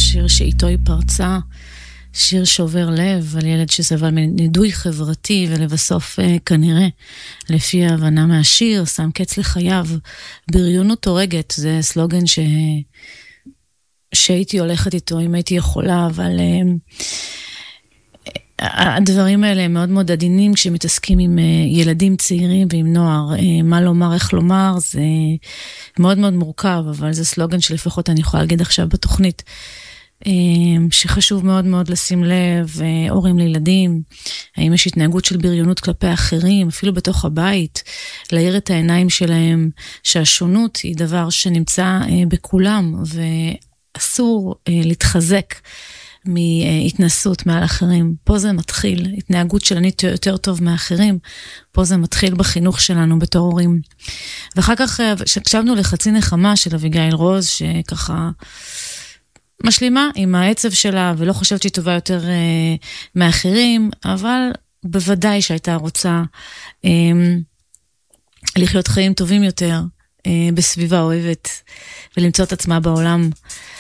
שיר שאיתו היא פרצה, שיר שובר לב על ילד שסבל מנידוי חברתי, ולבסוף כנראה, לפי ההבנה מהשיר, שם קץ לחייו. בריונות הורגת, זה סלוגן שהייתי הולכת איתו אם הייתי יכולה, אבל הדברים האלה הם מאוד מאוד עדינים כשמתעסקים עם ילדים צעירים ועם נוער. מה לומר, איך לומר, זה מאוד מאוד מורכב, אבל זה סלוגן שלפחות אני יכולה להגיד עכשיו בתוכנית, שחשוב מאוד מאוד לשים לב, הורים לילדים, האם יש התנהגות של בריונות כלפי אחרים, אפילו בתוך הבית, להאיר את העיניים שלהם, שהשונות היא דבר שנמצא בכולם, ואסור להתחזק מהתנסות מעל אחרים. פה זה מתחיל, התנהגות של אני יותר טוב מאחרים, פה זה מתחיל בחינוך שלנו בתור הורים. ואחר כך הקשבנו לחצי נחמה של אביגיל רוז, שככה משלימה עם העצב שלה, ולא חושבת שהיא טובה יותר מאחרים, אבל בוודאי שהייתה רוצה לחיות חיים טובים יותר, בסביבה אוהבת, ולמצוא את עצמה בעולם